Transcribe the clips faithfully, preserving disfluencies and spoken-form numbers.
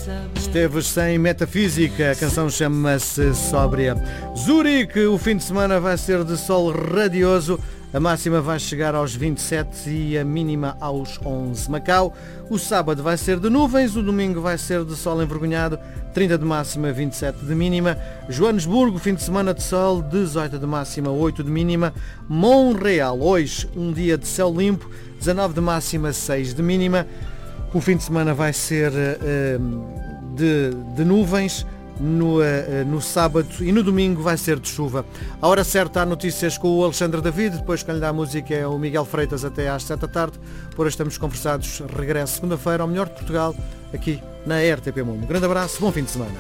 Esteves sem metafísica, a canção chama-se Sóbria. Zurique, o fim de semana vai ser de sol radioso, a máxima vai chegar aos vinte e sete e a mínima aos onze. Macau, o sábado vai ser de nuvens, o domingo vai ser de sol envergonhado, trinta de máxima, vinte e sete de mínima. Joanesburgo, fim de semana de sol, dezoito de máxima, oito de mínima. Montreal, hoje um dia de céu limpo, dezanove de máxima, seis de mínima. O fim de semana vai ser uh, de, de nuvens, no, uh, no sábado e no domingo vai ser de chuva. A hora certa há notícias com o Alexandre David, depois quem lhe dá a música é o Miguel Freitas até às sete da tarde. Por hoje estamos conversados, regresso segunda-feira ao melhor de Portugal, aqui na R T P Mundo. Um grande abraço, bom fim de semana.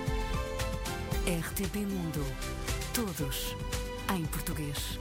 R T P Mundo, todos em português.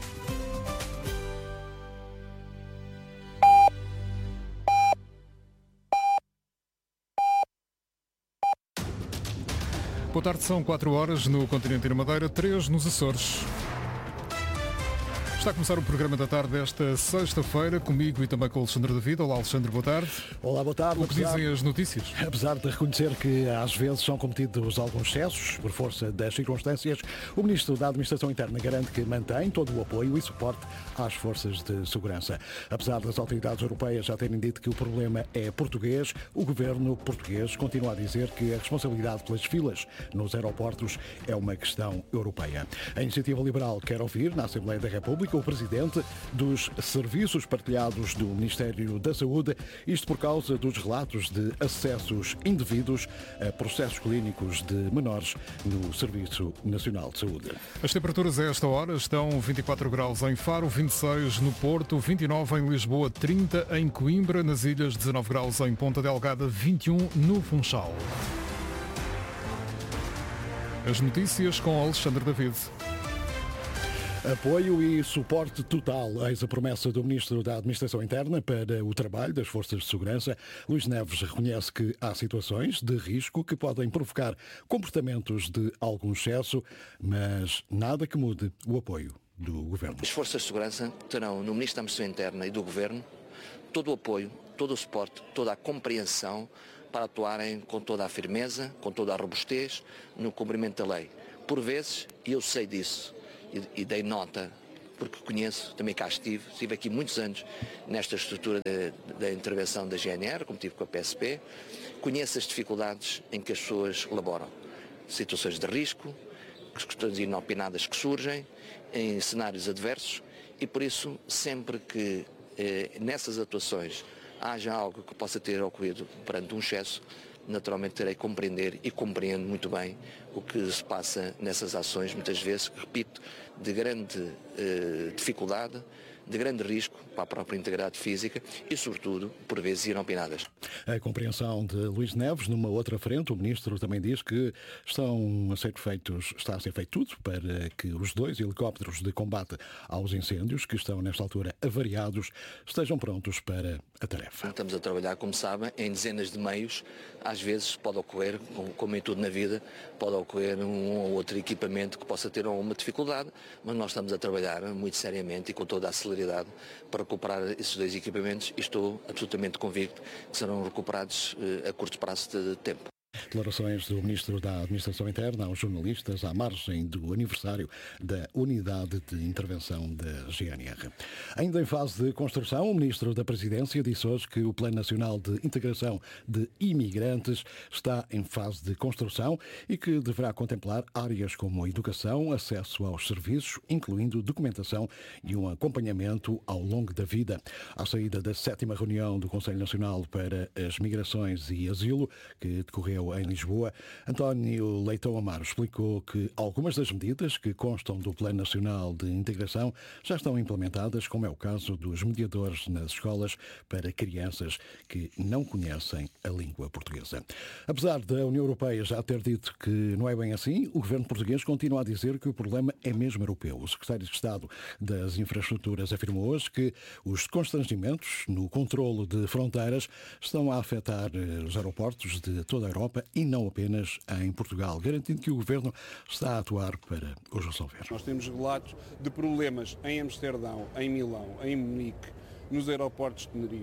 Boa tarde, são quatro horas no continente e na Madeira, três nos Açores. Está a começar o programa da tarde desta sexta-feira, comigo e também com o Alexandre David. Olá, Alexandre, boa tarde. Olá, boa tarde. O que apesar, dizem as notícias? Apesar de reconhecer que às vezes são cometidos alguns excessos por força das circunstâncias, o Ministro da Administração Interna garante que mantém todo o apoio e suporte às forças de segurança. Apesar das autoridades europeias já terem dito que o problema é português, o governo português continua a dizer que a responsabilidade pelas filas nos aeroportos é uma questão europeia. A Iniciativa Liberal quer ouvir na Assembleia da República o Presidente dos Serviços Partilhados do Ministério da Saúde, isto por causa dos relatos de acessos indevidos a processos clínicos de menores no Serviço Nacional de Saúde. As temperaturas a esta hora estão vinte e quatro graus em Faro, vinte e seis no Porto, vinte e nove em Lisboa, trinta em Coimbra, nas Ilhas, dezanove graus em Ponta Delgada, vinte e um no Funchal. As notícias com Alexandre David. Apoio e suporte total, eis a promessa do Ministro da Administração Interna para o trabalho das forças de segurança. Luís Neves reconhece que há situações de risco que podem provocar comportamentos de algum excesso, mas nada que mude o apoio do Governo. As forças de segurança terão no Ministro da Administração Interna e do Governo todo o apoio, todo o suporte, toda a compreensão para atuarem com toda a firmeza, com toda a robustez no cumprimento da lei. Por vezes, e eu sei disso, e dei nota, porque conheço, também cá estive, estive aqui muitos anos nesta estrutura da intervenção da G N R, como tive com a P S P, conheço as dificuldades em que as pessoas laboram, situações de risco, questões inopinadas que surgem, em cenários adversos, e por isso, sempre que eh, nessas atuações haja algo que possa ter ocorrido perante um excesso, naturalmente terei que compreender e compreendo muito bem o que se passa nessas ações, muitas vezes, repito, de grande eh, dificuldade, de grande risco para a própria integridade física e, sobretudo, por vezes inopinadas. A compreensão de Luís Neves. Numa outra frente, o Ministro também diz que estão a ser feitos, está a ser feito tudo para que os dois helicópteros de combate aos incêndios, que estão nesta altura avariados, estejam prontos para a tarefa. Estamos a trabalhar, como sabem, em dezenas de meios. Às vezes pode ocorrer, como em tudo na vida, pode ocorrer um ou outro equipamento que possa ter alguma dificuldade, mas nós estamos a trabalhar muito seriamente e com toda a celeridade para recuperar esses dois equipamentos e estou absolutamente convicto que serão recuperados eh, a curto prazo de tempo. Declarações do Ministro da Administração Interna aos jornalistas à margem do aniversário da Unidade de Intervenção da G N R. Ainda em fase de construção, o Ministro da Presidência disse hoje que o Plano Nacional de Integração de Imigrantes está em fase de construção e que deverá contemplar áreas como a educação, acesso aos serviços, incluindo documentação e um acompanhamento ao longo da vida. À saída da sétima reunião do Conselho Nacional para as Migrações e Asilo, que decorreu em Lisboa, António Leitão Amaro explicou que algumas das medidas que constam do Plano Nacional de Integração já estão implementadas, como é o caso dos mediadores nas escolas para crianças que não conhecem a língua portuguesa. Apesar da União Europeia já ter dito que não é bem assim, o governo português continua a dizer que o problema é mesmo europeu. O secretário de Estado das Infraestruturas afirmou hoje que os constrangimentos no controlo de fronteiras estão a afetar os aeroportos de toda a Europa e não apenas em Portugal, garantindo que o Governo está a atuar para os resolver. Nós temos relatos de problemas em Amsterdão, em Milão, em Munique, nos aeroportos de Tenerife.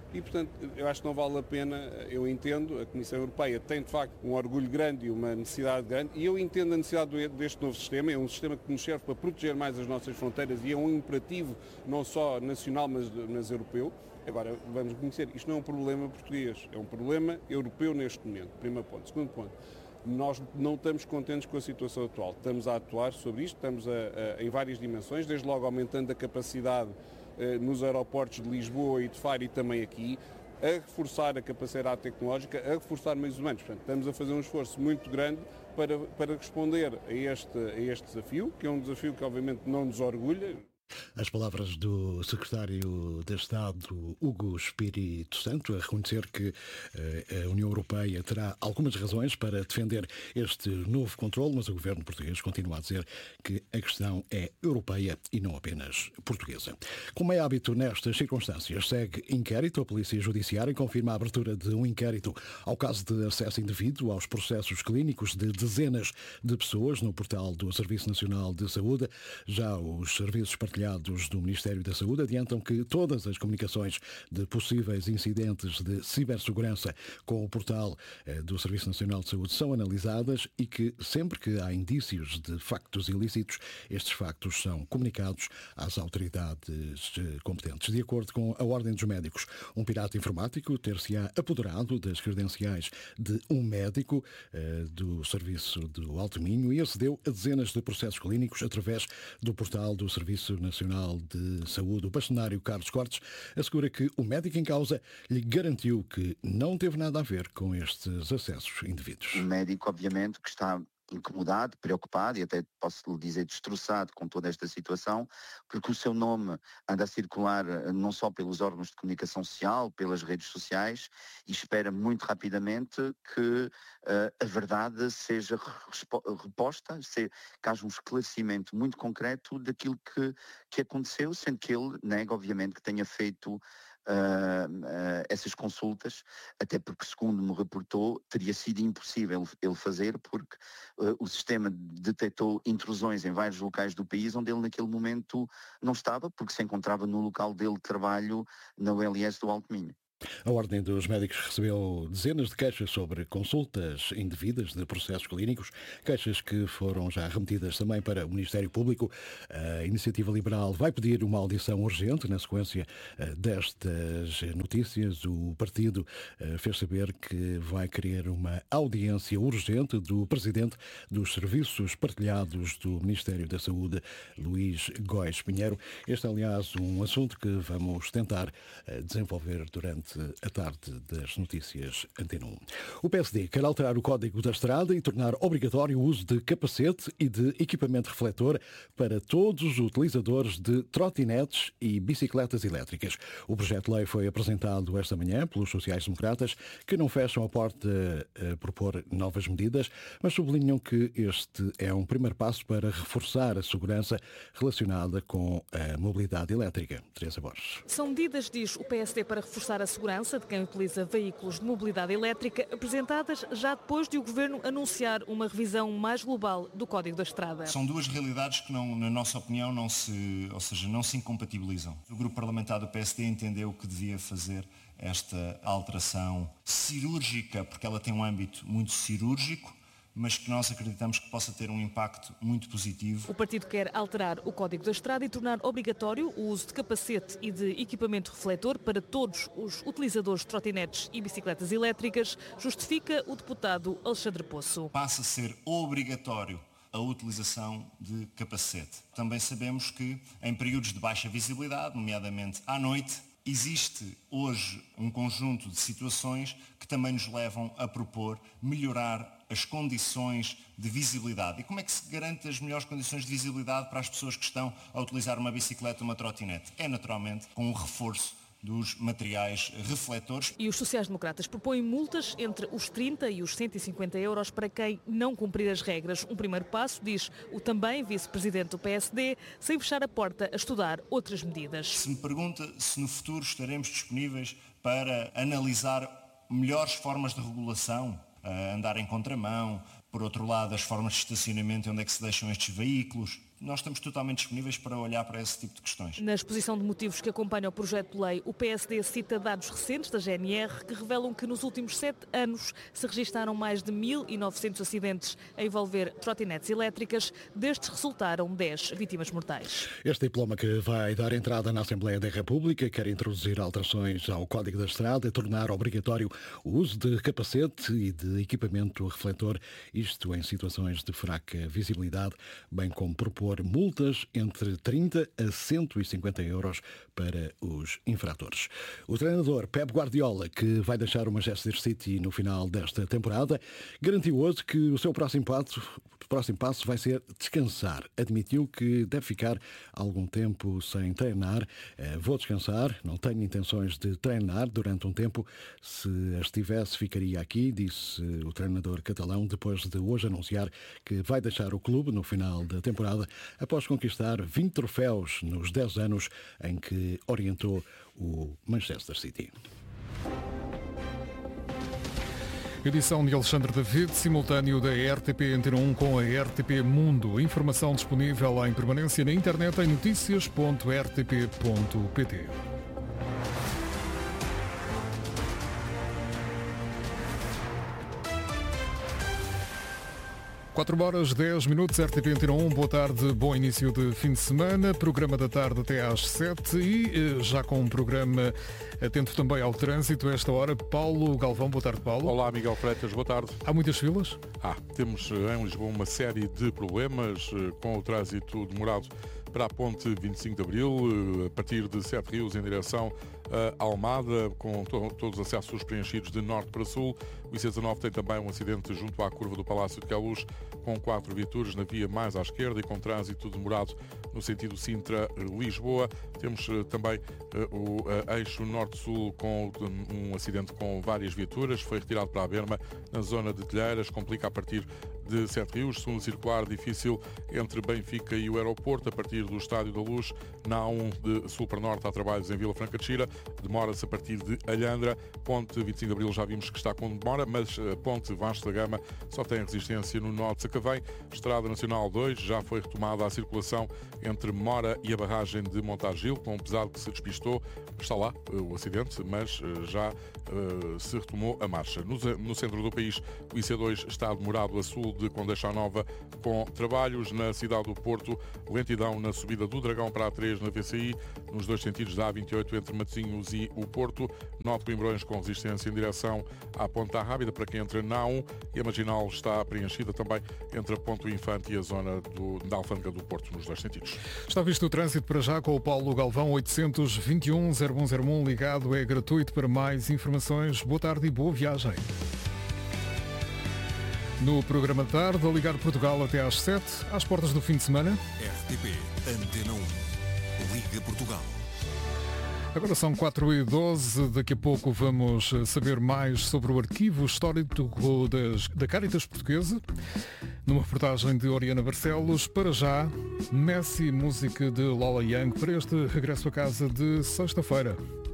e, portanto, eu acho que não vale a pena, eu entendo, a Comissão Europeia tem de facto um orgulho grande e uma necessidade grande, e eu entendo a necessidade deste novo sistema, é um sistema que nos serve para proteger mais as nossas fronteiras e é um imperativo não só nacional, mas, mas europeu. Agora, vamos reconhecer, isto não é um problema português, é um problema europeu neste momento, primeiro ponto. Segundo ponto, nós não estamos contentes com a situação atual, estamos a atuar sobre isto, estamos a, a, em várias dimensões, desde logo aumentando a capacidade nos aeroportos de Lisboa e de Faro e também aqui, a reforçar a capacidade tecnológica, a reforçar meios humanos. Portanto, estamos a fazer um esforço muito grande para, para responder a este, a este desafio, que é um desafio que obviamente não nos orgulha. As palavras do secretário de Estado, Hugo Espírito Santo, a reconhecer que eh, a União Europeia terá algumas razões para defender este novo controle, mas o governo português continua a dizer que a questão é europeia e não apenas portuguesa. Como é hábito nestas circunstâncias, segue inquérito. A Polícia Judiciária confirma a abertura de um inquérito ao caso de acesso indevido aos processos clínicos de dezenas de pessoas no portal do Serviço Nacional de Saúde. Já os serviços partilhados do Ministério da Saúde adiantam que todas as comunicações de possíveis incidentes de cibersegurança com o portal do Serviço Nacional de Saúde são analisadas e que sempre que há indícios de factos ilícitos, estes factos são comunicados às autoridades competentes. De acordo com a Ordem dos Médicos, um pirata informático ter-se-á apoderado das credenciais de um médico eh, do Serviço do Alto Minho e acedeu a dezenas de processos clínicos através do portal do Serviço Nacional de Saúde. O bastonário Carlos Cortes assegura que o médico em causa lhe garantiu que não teve nada a ver com estes acessos indevidos. O médico, obviamente, que está incomodado, preocupado e até posso lhe dizer destroçado com toda esta situação, porque o seu nome anda a circular não só pelos órgãos de comunicação social, pelas redes sociais, e espera muito rapidamente que uh, a verdade seja reposta, se, que haja um esclarecimento muito concreto daquilo que, que aconteceu, sendo que ele nega, obviamente, que tenha feito Uh, uh, essas consultas, até porque, segundo me reportou, teria sido impossível ele fazer porque uh, o sistema detectou intrusões em vários locais do país onde ele naquele momento não estava, porque se encontrava no local dele de trabalho na U L S do Alto Minho. A Ordem dos Médicos recebeu dezenas de queixas sobre consultas indevidas de processos clínicos, queixas que foram já remetidas também para o Ministério Público. A Iniciativa Liberal vai pedir uma audição urgente na sequência destas notícias. O partido fez saber que vai querer uma audiência urgente do Presidente dos Serviços Partilhados do Ministério da Saúde, Luís Góes Pinheiro. Este é, aliás, um assunto que vamos tentar desenvolver durante a tarde das notícias Antena um. O P S D quer alterar o Código da Estrada e tornar obrigatório o uso de capacete e de equipamento refletor para todos os utilizadores de trotinetes e bicicletas elétricas. O projeto de lei foi apresentado esta manhã pelos sociais-democratas, que não fecham a porta a propor novas medidas, mas sublinham que este é um primeiro passo para reforçar a segurança relacionada com a mobilidade elétrica. Teresa Borges. São medidas, diz o P S D, para reforçar a segurança de quem utiliza veículos de mobilidade elétrica, apresentadas já depois de o Governo anunciar uma revisão mais global do Código da Estrada. São duas realidades que, não, na nossa opinião, não se, ou seja, não se incompatibilizam. O Grupo Parlamentar do P S D entendeu que devia fazer esta alteração cirúrgica, porque ela tem um âmbito muito cirúrgico, mas que nós acreditamos que possa ter um impacto muito positivo. O partido quer alterar o Código da Estrada e tornar obrigatório o uso de capacete e de equipamento refletor para todos os utilizadores de trotinetes e bicicletas elétricas, justifica o deputado Alexandre Poço. Passa a ser obrigatório a utilização de capacete. Também sabemos que em períodos de baixa visibilidade, nomeadamente à noite, existe hoje um conjunto de situações que também nos levam a propor melhorar as condições de visibilidade. E como é que se garante as melhores condições de visibilidade para as pessoas que estão a utilizar uma bicicleta ou uma trotinete? É naturalmente com o reforço dos materiais refletores. E os sociais-democratas propõem multas entre os trinta e os cento e cinquenta euros para quem não cumprir as regras. Um primeiro passo, diz o também vice-presidente do P S D, sem fechar a porta a estudar outras medidas. Se me pergunta se no futuro estaremos disponíveis para analisar melhores formas de regulação, andar em contramão, Por outro lado, as formas de estacionamento, onde é que se deixam estes veículos. Nós estamos totalmente disponíveis para olhar para esse tipo de questões. Na exposição de motivos que acompanha o projeto de lei, o P S D cita dados recentes da G N R que revelam que nos últimos sete anos se registaram mais de mil e novecentos acidentes a envolver trotinetes elétricas. Destes resultaram dez vítimas mortais. Este diploma, que vai dar entrada na Assembleia da República, quer introduzir alterações ao Código da Estrada e tornar obrigatório o uso de capacete e de equipamento refletor, isto em situações de fraca visibilidade, bem como propor multas entre trinta a cento e cinquenta euros para os infratores. O treinador Pep Guardiola, que vai deixar o Manchester City no final desta temporada, garantiu hoje que o seu próximo passo, próximo passo vai ser descansar. Admitiu que deve ficar algum tempo sem treinar. Vou descansar, não tenho intenções de treinar durante um tempo. Se as tivesse, ficaria aqui, disse o treinador catalão, depois de hoje anunciar que vai deixar o clube no final da temporada, após conquistar vinte troféus nos dez anos em que orientou o Manchester City. Edição de Alexandre David, simultâneo da R T P Antena um com a R T P Mundo. Informação disponível em permanência na internet em notícias ponto r t p ponto p t. quatro horas, dez minutos, R T P Antena um, boa tarde, bom início de fim de semana, programa da tarde até às sete e já com um programa atento também ao trânsito. A esta hora, Paulo Galvão, boa tarde, Paulo. Olá, Miguel Freitas, boa tarde. Há muitas filas? Ah, temos em Lisboa uma série de problemas com o trânsito demorado para a ponte vinte e cinco de Abril, a partir de Sete Rios em direção a Almada, com to- todos os acessos preenchidos de norte para sul. O I C dezanove tem também um acidente junto à curva do Palácio de Queluz, com quatro viaturas na via mais à esquerda e com trânsito demorado no sentido Sintra-Lisboa. Temos uh, também uh, o uh, eixo norte-sul com um acidente com várias viaturas. Foi retirado para a berma na zona de Telheiras, complica a partir de Sete Rios. Segundo circular difícil entre Benfica e o aeroporto, a partir do Estádio da Luz. Na A um de sul para norte há trabalhos em Vila Franca de Xira, demora-se a partir de Alhandra. Ponte vinte e cinco de Abril já vimos que está com demora, mas a ponte Vasco da Gama só tem resistência no nó de Sacavém. Estrada Nacional dois já foi retomada a circulação entre Mora e a barragem de Montargil, com um pesado que se despistou. Está lá o acidente, mas já uh, se retomou a marcha. No, no centro do país, o I C dois está demorado a sul de Condeixa Nova, com trabalhos na cidade do Porto, lentidão na subida do Dragão para a três na V C I, nos dois sentidos da A vinte e oito entre Matosinhos e o Porto. Nó de Coimbrões com resistência em direção à Ponta Rábida para quem entra na A um, e a marginal está preenchida também entre a Ponto Infante e a zona do, da Alfândega do Porto, nos dois sentidos. Está visto o trânsito para já com o Paulo Galvão. Oitocentos e vinte e um, zero um zero um ligado, é gratuito. Para mais informações, boa tarde e boa viagem. No programa de tarde, a ligar Portugal até às sete, às portas do fim de semana. R T P Antena um, Liga Portugal. Agora são quatro e doze, daqui a pouco vamos saber mais sobre o arquivo histórico das, da Caritas Portuguesa, numa reportagem de Oriana Barcelos. Para já, Messi, música de Lola Young, para este regresso a casa de sexta-feira.